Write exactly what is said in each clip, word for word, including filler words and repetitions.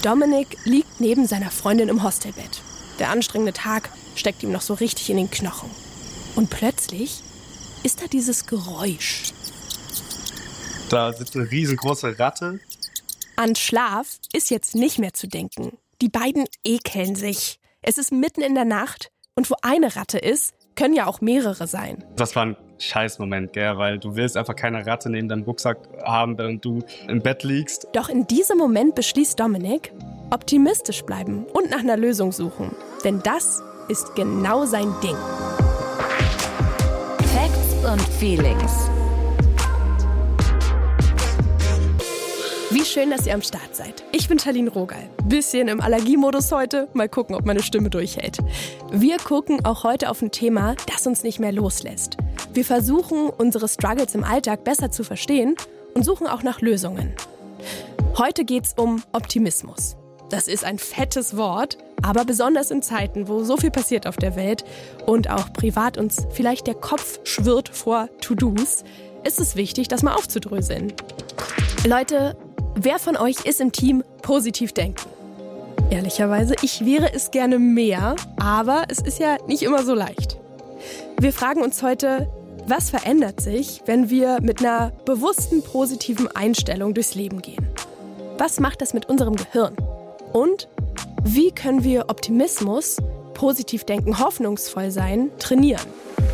Dominik liegt neben seiner Freundin im Hostelbett. Der anstrengende Tag steckt ihm noch so richtig in den Knochen. Und plötzlich ist da dieses Geräusch. Da sitzt eine riesengroße Ratte. An Schlaf ist jetzt nicht mehr zu denken. Die beiden ekeln sich. Es ist mitten in der Nacht und wo eine Ratte ist, können ja auch mehrere sein. Das war ein Scheißmoment, gell? Weil du willst einfach keine Ratte neben deinem Rucksack haben, während du im Bett liegst. Doch in diesem Moment beschließt Dominik, optimistisch bleiben und nach einer Lösung suchen. Denn das ist genau sein Ding. Facts und Feelings. Wie schön, dass ihr am Start seid. Ich bin Charlene Rogal. Bisschen im Allergiemodus heute. Mal gucken, ob meine Stimme durchhält. Wir gucken auch heute auf ein Thema, das uns nicht mehr loslässt. Wir versuchen, unsere Struggles im Alltag besser zu verstehen und suchen auch nach Lösungen. Heute geht's um Optimismus. Das ist ein fettes Wort, aber besonders in Zeiten, wo so viel passiert auf der Welt und auch privat uns vielleicht der Kopf schwirrt vor To-Dos, ist es wichtig, das mal aufzudröseln. Leute, wer von euch ist im Team positiv denken? Ehrlicherweise, ich wäre es gerne mehr, aber es ist ja nicht immer so leicht. Wir fragen uns heute, was verändert sich, wenn wir mit einer bewussten positiven Einstellung durchs Leben gehen? Was macht das mit unserem Gehirn? Und wie können wir Optimismus, positiv denken, hoffnungsvoll sein, trainieren?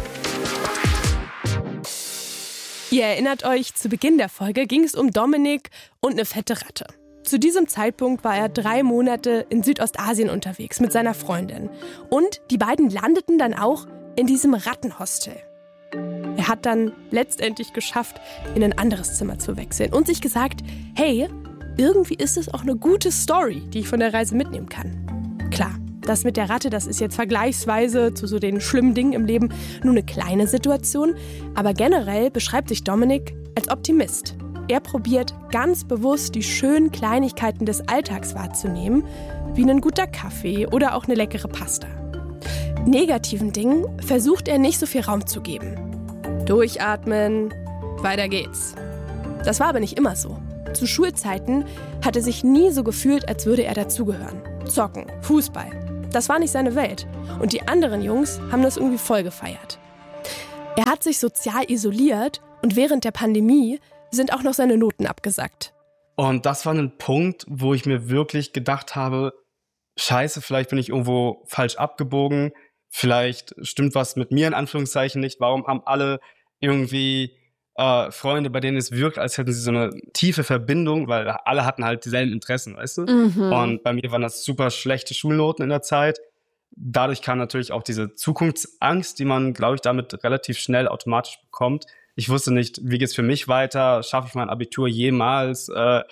Ihr erinnert euch, zu Beginn der Folge ging es um Dominik und eine fette Ratte. Zu diesem Zeitpunkt war er drei Monate in Südostasien unterwegs mit seiner Freundin. Und die beiden landeten dann auch in diesem Rattenhostel. Er hat dann letztendlich geschafft, in ein anderes Zimmer zu wechseln und sich gesagt, hey, irgendwie ist es auch eine gute Story, die ich von der Reise mitnehmen kann. Klar, das mit der Ratte, das ist jetzt vergleichsweise zu so den schlimmen Dingen im Leben nur eine kleine Situation. Aber generell beschreibt sich Dominik als Optimist. Er probiert ganz bewusst die schönen Kleinigkeiten des Alltags wahrzunehmen, wie ein guter Kaffee oder auch eine leckere Pasta. Negativen Dingen versucht er nicht so viel Raum zu geben. Durchatmen, weiter geht's. Das war aber nicht immer so. Zu Schulzeiten hat er sich nie so gefühlt, als würde er dazugehören. Zocken, Fußball, das war nicht seine Welt. Und die anderen Jungs haben das irgendwie voll gefeiert. Er hat sich sozial isoliert und während der Pandemie sind auch noch seine Noten abgesackt. Und das war ein Punkt, wo ich mir wirklich gedacht habe, scheiße, vielleicht bin ich irgendwo falsch abgebogen, vielleicht stimmt was mit mir in Anführungszeichen nicht, warum haben alle irgendwie äh, Freunde, bei denen es wirkt, als hätten sie so eine tiefe Verbindung, weil alle hatten halt dieselben Interessen, weißt du? Mhm. Und bei mir waren das super schlechte Schulnoten in der Zeit. Dadurch kam natürlich auch diese Zukunftsangst, die man, glaube ich, damit relativ schnell automatisch bekommt. Ich wusste nicht, wie geht's für mich weiter, schaffe ich mein Abitur jemals? Äh,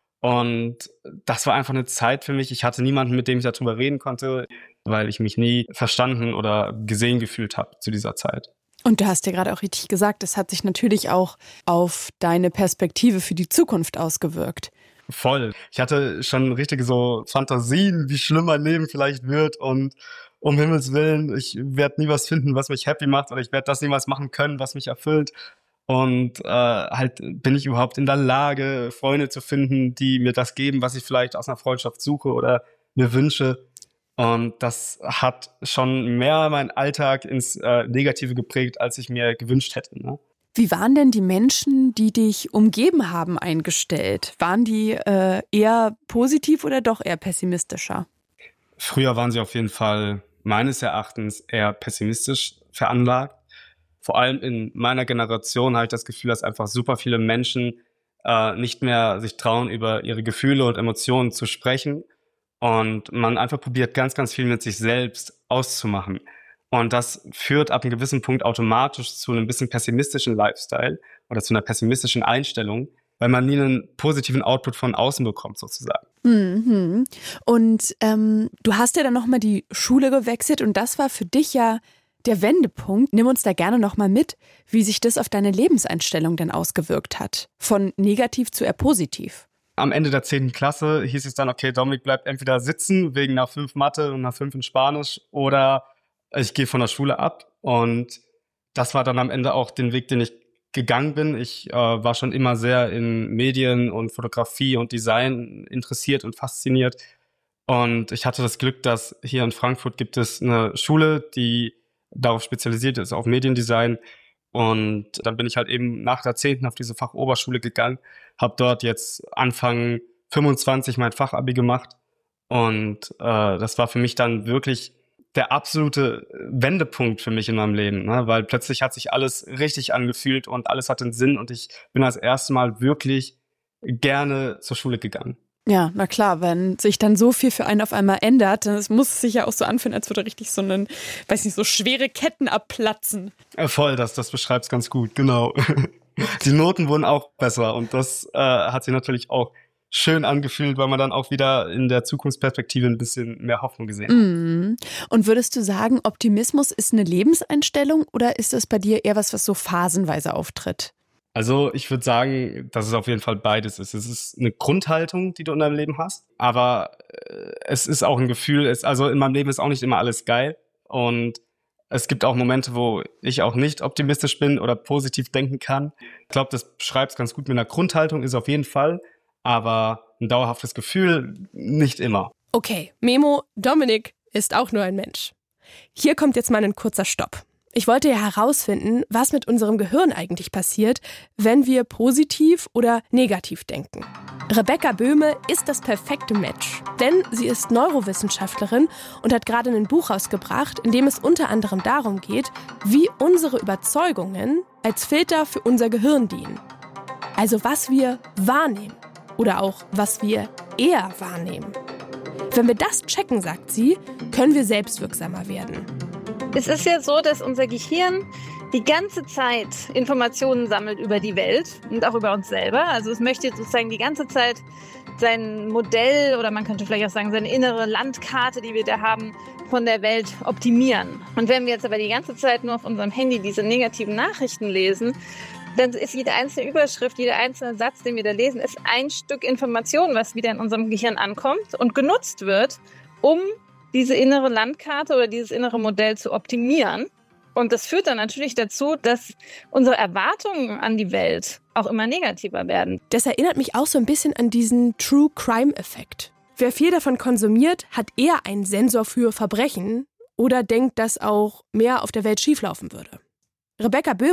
und das war einfach eine Zeit für mich. Ich hatte niemanden, mit dem ich darüber reden konnte, weil ich mich nie verstanden oder gesehen gefühlt habe zu dieser Zeit. Und du hast ja gerade auch richtig gesagt, es hat sich natürlich auch auf deine Perspektive für die Zukunft ausgewirkt. Voll. Ich hatte schon richtige so Fantasien, wie schlimm mein Leben vielleicht wird und um Himmels Willen, ich werde nie was finden, was mich happy macht oder ich werde das niemals machen können, was mich erfüllt. Und äh, halt bin ich überhaupt in der Lage, Freunde zu finden, die mir das geben, was ich vielleicht aus einer Freundschaft suche oder mir wünsche. Und das hat schon mehr meinen Alltag ins äh, Negative geprägt, als ich mir gewünscht hätte. Ne? Wie waren denn die Menschen, die dich umgeben haben, eingestellt? Waren die äh, eher positiv oder doch eher pessimistischer? Früher waren sie auf jeden Fall meines Erachtens eher pessimistisch veranlagt. Vor allem in meiner Generation habe ich das Gefühl, dass einfach super viele Menschen äh, nicht mehr sich trauen, über ihre Gefühle und Emotionen zu sprechen. Und man einfach probiert, ganz, ganz viel mit sich selbst auszumachen. Und das führt ab einem gewissen Punkt automatisch zu einem bisschen pessimistischen Lifestyle oder zu einer pessimistischen Einstellung, weil man nie einen positiven Output von außen bekommt, sozusagen. Mhm. Und ähm, du hast ja dann nochmal die Schule gewechselt und das war für dich ja der Wendepunkt. Nimm uns da gerne nochmal mit, wie sich das auf deine Lebenseinstellung denn ausgewirkt hat. Von negativ zu eher positiv. Am Ende der zehnten Klasse hieß es dann, okay, Dominik bleibt entweder sitzen wegen einer fünf Mathe und einer fünf in Spanisch oder ich gehe von der Schule ab. Und das war dann am Ende auch den Weg, den ich gegangen bin. Ich äh, war schon immer sehr in Medien und Fotografie und Design interessiert und fasziniert. Und ich hatte das Glück, dass hier in Frankfurt gibt es eine Schule, die darauf spezialisiert ist, auf Mediendesign. Und dann bin ich halt eben nach der zehnten auf diese Fachoberschule gegangen, habe dort jetzt Anfang fünfundzwanzig mein Fachabi gemacht. Und äh, das war für mich dann wirklich der absolute Wendepunkt für mich in meinem Leben, ne? Weil plötzlich hat sich alles richtig angefühlt und alles hat einen Sinn und ich bin das erste Mal wirklich gerne zur Schule gegangen. Ja, na klar, wenn sich dann so viel für einen auf einmal ändert, dann muss es sich ja auch so anfühlen, als würde richtig so einen, weiß nicht, so schwere Ketten abplatzen. Ja, voll, das, das beschreibt's ganz gut, genau. Die Noten wurden auch besser und das äh, hat sich natürlich auch schön angefühlt, weil man dann auch wieder in der Zukunftsperspektive ein bisschen mehr Hoffnung gesehen hat. Mhm. Und würdest du sagen, Optimismus ist eine Lebenseinstellung oder ist das bei dir eher was, was so phasenweise auftritt? Also ich würde sagen, dass es auf jeden Fall beides ist. Es ist eine Grundhaltung, die du in deinem Leben hast, aber äh, es ist auch ein Gefühl, es, also in meinem Leben ist auch nicht immer alles geil und es gibt auch Momente, wo ich auch nicht optimistisch bin oder positiv denken kann. Ich glaube, das beschreibt es ganz gut mit einer Grundhaltung, ist auf jeden Fall, aber ein dauerhaftes Gefühl nicht immer. Okay, Memo, Dominik ist auch nur ein Mensch. Hier kommt jetzt mal ein kurzer Stopp. Ich wollte ja herausfinden, was mit unserem Gehirn eigentlich passiert, wenn wir positiv oder negativ denken. Rebecca Böhme ist das perfekte Match, denn sie ist Neurowissenschaftlerin und hat gerade ein Buch rausgebracht, in dem es unter anderem darum geht, wie unsere Überzeugungen als Filter für unser Gehirn dienen. Also was wir wahrnehmen oder auch was wir eher wahrnehmen. Wenn wir das checken, sagt sie, können wir selbstwirksamer werden. Es ist ja so, dass unser Gehirn die ganze Zeit Informationen sammelt über die Welt und auch über uns selber. Also es möchte sozusagen die ganze Zeit sein Modell oder man könnte vielleicht auch sagen, seine innere Landkarte, die wir da haben, von der Welt optimieren. Und wenn wir jetzt aber die ganze Zeit nur auf unserem Handy diese negativen Nachrichten lesen, dann ist jede einzelne Überschrift, jeder einzelne Satz, den wir da lesen, ist ein Stück Information, was wieder in unserem Gehirn ankommt und genutzt wird, um diese innere Landkarte oder dieses innere Modell zu optimieren. Und das führt dann natürlich dazu, dass unsere Erwartungen an die Welt auch immer negativer werden. Das erinnert mich auch so ein bisschen an diesen True-Crime-Effekt. Wer viel davon konsumiert, hat eher einen Sensor für Verbrechen oder denkt, dass auch mehr auf der Welt schieflaufen würde. Rebecca Böhme